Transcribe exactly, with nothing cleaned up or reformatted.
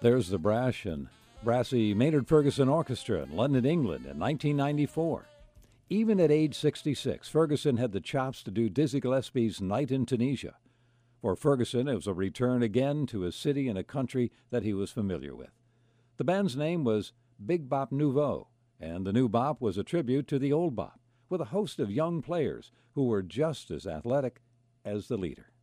There's the brash and brassy Maynard Ferguson Orchestra in London, England in nineteen ninety-four. Even at age sixty-six, Ferguson had the chops to do Dizzy Gillespie's Night in Tunisia. For Ferguson, it was a return again to a city and a country that he was familiar with. The band's name was Big Bop Nouveau, and the new bop was a tribute to the old bop, with a host of young players who were just as athletic as the leader.